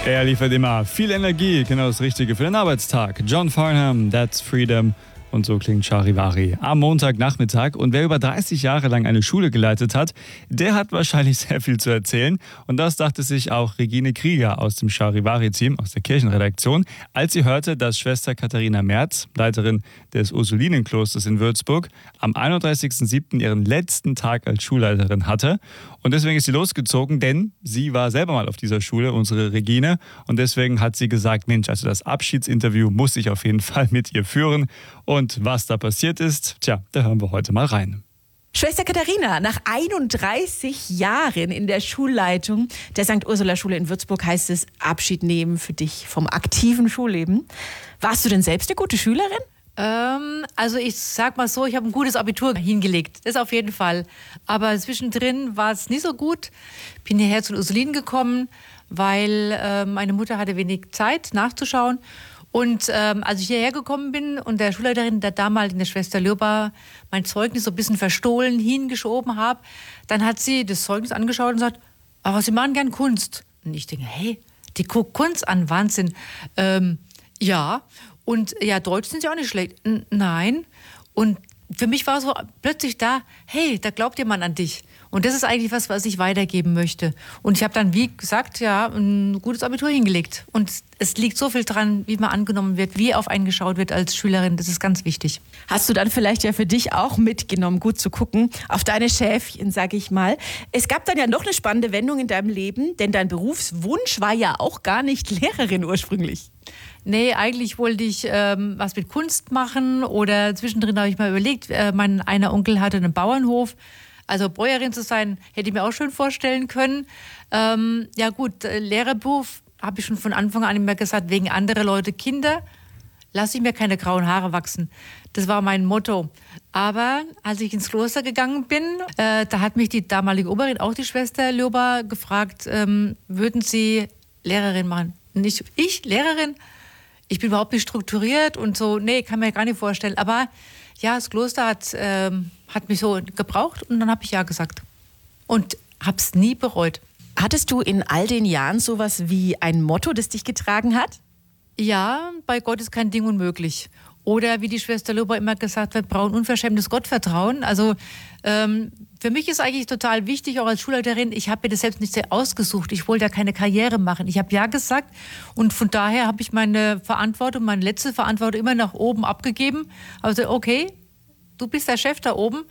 Er liefert immer viel Energie, genau das Richtige für den Arbeitstag. John Farnham, That's Freedom. Und so klingt Charivari am Montagnachmittag. Und wer über 30 Jahre lang eine Schule geleitet hat, der hat wahrscheinlich sehr viel zu erzählen. Und das dachte sich auch Regine Krieger aus dem Charivari-Team, aus der Kirchenredaktion, als sie hörte, dass Schwester Katharina Merz, Leiterin des Ursulinenklosters in Würzburg, am 31.07. ihren letzten Tag als Schulleiterin hatte. Und deswegen ist sie losgezogen, denn sie war selber mal auf dieser Schule, unsere Regine. Und deswegen hat sie gesagt, Mensch, also das Abschiedsinterview muss ich auf jeden Fall mit ihr führen. Und was da passiert ist, da hören wir heute mal rein. Schwester Katharina, nach 31 Jahren in der Schulleitung der St. Ursula-Schule in Würzburg heißt es Abschied nehmen für dich vom aktiven Schulleben. Warst du denn selbst eine gute Schülerin? Also ich sag mal so, ich habe ein gutes Abitur hingelegt, das auf jeden Fall. Aber zwischendrin war es nicht so gut. Bin hierher zu den Ursulinen gekommen, weil meine Mutter hatte wenig Zeit nachzuschauen. Und als ich hierher gekommen bin und der Schulleiterin, der damaligen der Schwester Lürber, mein Zeugnis so ein bisschen verstohlen hingeschoben habe, dann hat sie das Zeugnis angeschaut und sagt, aber Sie machen gern Kunst. Und ich denke, hey, die guckt Kunst an, Wahnsinn. Ja, und ja, Deutsch sind Sie auch nicht schlecht. Nein. Und für mich war so plötzlich da, hey, da glaubt jemand an dich. Und das ist eigentlich was ich weitergeben möchte. Und ich habe dann, wie gesagt, ja, ein gutes Abitur hingelegt. Und es liegt so viel dran, wie man angenommen wird, wie auf einen geschaut wird als Schülerin. Das ist ganz wichtig. Hast du dann vielleicht ja für dich auch mitgenommen, gut zu gucken, auf deine Schäfchen, sag ich mal. Es gab dann ja noch eine spannende Wendung in deinem Leben, denn dein Berufswunsch war ja auch gar nicht Lehrerin ursprünglich. Nee, eigentlich wollte ich was mit Kunst machen oder zwischendrin habe ich mal überlegt, mein einer Onkel hatte einen Bauernhof. Also Bäuerin zu sein, hätte ich mir auch schön vorstellen können. Ja gut, Lehrerberuf habe ich schon von Anfang an immer gesagt, wegen anderer Leute Kinder lasse ich mir keine grauen Haare wachsen. Das war mein Motto. Aber als ich ins Kloster gegangen bin, da hat mich die damalige Oberin, auch die Schwester Lürber, gefragt, würden Sie Lehrerin machen? Nicht ich, Lehrerin? Ich bin überhaupt nicht strukturiert und so, nee, kann mir gar nicht vorstellen. Aber ja, das Kloster hat mich so gebraucht und dann habe ich ja gesagt. Und habe es nie bereut. Hattest du in all den Jahren sowas wie ein Motto, das dich getragen hat? Ja, bei Gott ist kein Ding unmöglich. Oder wie die Schwester Lürber immer gesagt hat, brauchen unverschämtes Gottvertrauen. Also für mich ist eigentlich total wichtig, auch als Schulleiterin, ich habe mir das selbst nicht sehr ausgesucht. Ich wollte ja keine Karriere machen. Ich habe ja gesagt und von daher habe ich meine Verantwortung, meine letzte Verantwortung immer nach oben abgegeben. Also okay, du bist der Chef da oben.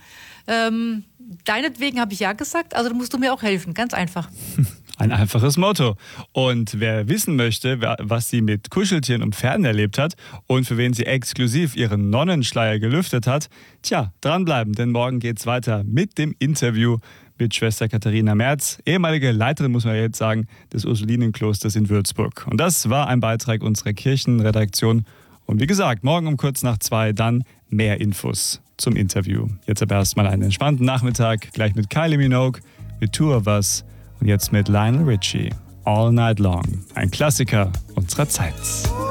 Deinetwegen habe ich ja gesagt, also musst du mir auch helfen. Ganz einfach. Ein einfaches Motto. Und wer wissen möchte, was sie mit Kuscheltieren und Pferden erlebt hat und für wen sie exklusiv ihren Nonnenschleier gelüftet hat, dranbleiben, denn morgen geht's weiter mit dem Interview mit Schwester Katharina Merz, ehemalige Leiterin, muss man jetzt sagen, des Ursulinenklosters in Würzburg. Und das war ein Beitrag unserer Kirchenredaktion. Und wie gesagt, morgen um 1:45 dann mehr Infos zum Interview. Jetzt aber erstmal einen entspannten Nachmittag, gleich mit Kylie Minogue, mit Two of Us und jetzt mit Lionel Richie. All Night Long. Ein Klassiker unserer Zeit.